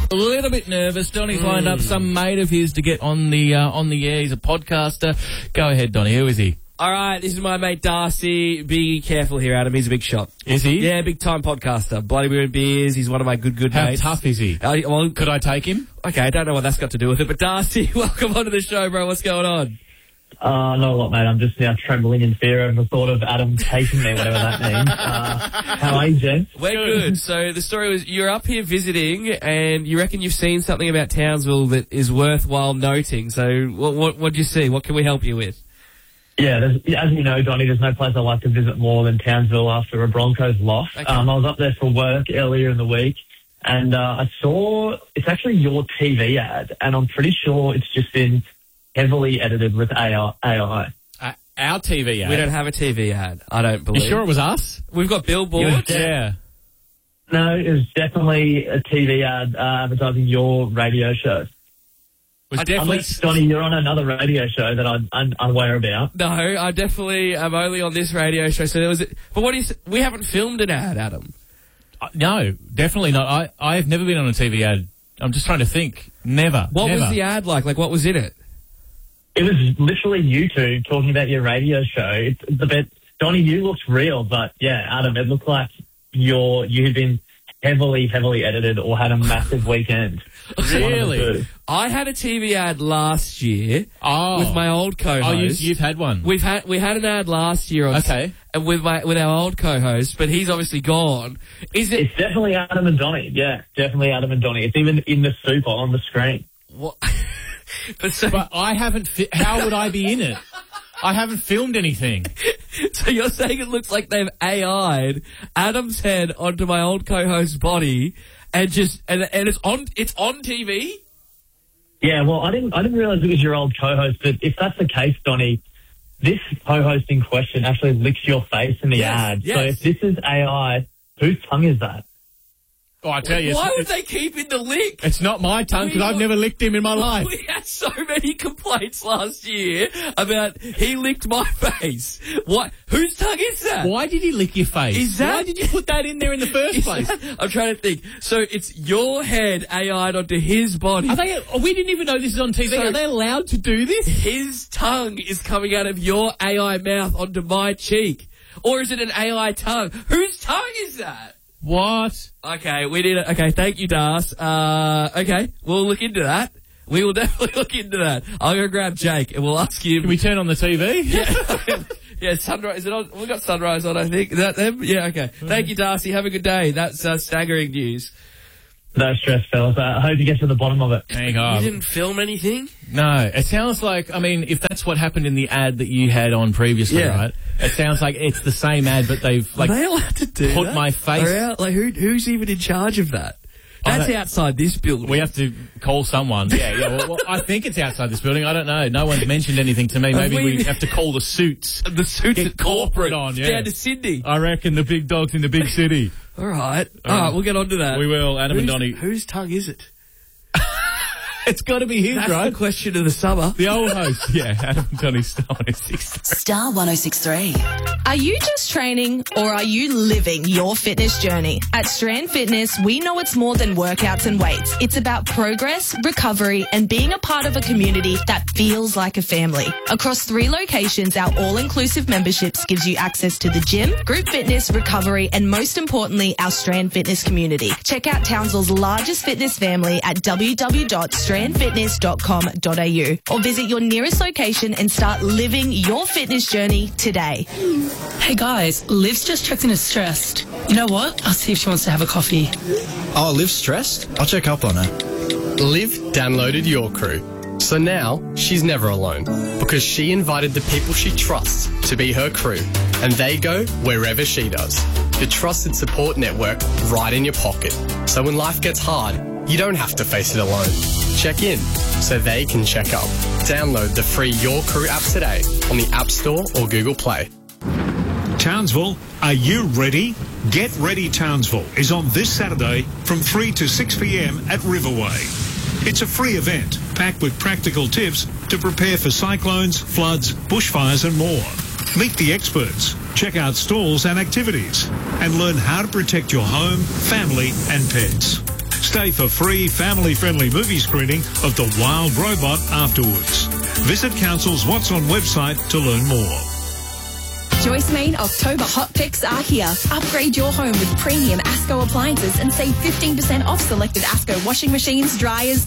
A little bit nervous. Donnie's lined up some mate of his to get on the air. He's a podcaster. Go ahead, Donnie. Who is he? All right, this is my mate Darcy. Be careful here, Adam. He's a big shot. Is he? Yeah, big-time podcaster. Bloody Moon Beers. He's one of my good How mates. How tough is he? Well, could I take him? Okay, I don't know what that's got to do with it, but Darcy, welcome onto the show, bro. What's going on? Not a lot, mate. I'm just now trembling in fear of the thought of Adam taking me, whatever that means. How are you, gents? We're good. So the story was you're up here visiting and you reckon you've seen something about Townsville that is worthwhile noting. So what did you see? What can we help you with? Yeah, as you know, Donnie, there's no place I like to visit more than Townsville after a Broncos loss. Okay. I was up there for work earlier in the week, and I saw it's actually your TV ad, and I'm pretty sure it's just been heavily edited with AI. Our TV ad? We don't have a TV ad, I don't believe. You sure it was us? We've got billboards. Yeah. No, it was definitely a TV ad advertising your radio show. Was definitely... Unless, Donnie, you're on another radio show that I'm unaware about. No, I definitely am only on this radio show. So there was, but what is? We haven't filmed an ad, Adam. No, definitely not. I have never been on a TV ad. I'm just trying to think. Never. What never. was the ad like? Like, what was in it? It was literally you two talking about your radio show. Donnie, you looked real, but yeah, Adam, it looked like you'd been heavily edited or had a massive weekend. Really? I had a TV ad last year with my old co-host. Oh, you've had one. We had an ad last year. With our old co-host, but he's obviously gone. It's definitely Adam and Donnie. Yeah, definitely Adam and Donnie. It's even in the super on the screen. What? But I haven't. How would I be in it? I haven't filmed anything. So you're saying it looks like they've AI'd Adam's head onto my old co-host's body, and it's on TV? Yeah, well, I didn't realise it was your old co-host, but if that's the case, Donnie, this co-host in question actually licks your face in the ad. Yes. So if this is AI, whose tongue is that? Oh, I tell you. Why would they keep in the lick? It's not my tongue because I've never licked him in my life. We had so many complaints last year about he licked my face. What? Whose tongue is that? Why did he lick your face? Why did you put that in there in the first place? I'm trying to think. So it's your head AI'd onto his body. We didn't even know this is on TV. So are they allowed to do this? His tongue is coming out of your AI mouth onto my cheek. Or is it an AI tongue? Whose tongue is that? What? Okay, we need it. Okay, thank you, Das. Okay, we'll look into that. We will definitely look into that. I'll go grab Jake and we'll ask him. Can we turn on the TV? Yeah. Yeah, Sunrise. Is it on? We've got Sunrise on, I think. Is that them? Yeah, okay. Thank you, Darcy. Have a good day. That's staggering news. No stress, fellas. I hope you get to the bottom of it. Hang on. You didn't film anything? No. It sounds like, I mean, if that's what happened in the ad that you had on previously, right? It sounds like it's the same ad, but they've, like, are they allowed to do put that? my face... Like, who's even in charge of that? That's outside this building. We have to call someone. Yeah. Well, I think it's outside this building. I don't know. No one's mentioned anything to me. Maybe we have to call the Suits. The Suits Get at corporate on, yeah. down to Sydney. I reckon the big dog's in the big city. All right, we'll get on to that. We will. Adam and Donnie. Whose tongue is it? It's got to be his, That's right? the question of the summer. The old host. Yeah, Adam and Donnie, Star 106.3. Star 106.3. Are you just training or are you living your fitness journey? At Strand Fitness, we know it's more than workouts and weights. It's about progress, recovery, and being a part of a community that feels like a family. Across 3 locations, our all-inclusive memberships gives you access to the gym, group fitness, recovery, and most importantly, our Strand Fitness community. Check out Townsville's largest fitness family at www.strandfitness.com.au or visit your nearest location and start living your fitness journey today. Hey guys, Liv's just checked in as stressed. You know what? I'll see if she wants to have a coffee. Oh, Liv's stressed? I'll check up on her. Liv downloaded Your Crew. So now she's never alone because she invited the people she trusts to be her crew and they go wherever she does. The trusted support network right in your pocket. So when life gets hard, you don't have to face it alone. Check in so they can check up. Download the free Your Crew app today on the App Store or Google Play. Townsville, are you ready? Get Ready Townsville is on this Saturday from 3 to 6 p.m. at Riverway. It's a free event packed with practical tips to prepare for cyclones, floods, bushfires and more. Meet the experts, check out stalls and activities, and learn how to protect your home, family and pets. Stay for free, family-friendly movie screening of The Wild Robot afterwards. Visit Council's What's On website to learn more. Joyce Main October hot picks are here. Upgrade your home with premium ASCO appliances and save 15% off selected ASCO washing machines, dryers,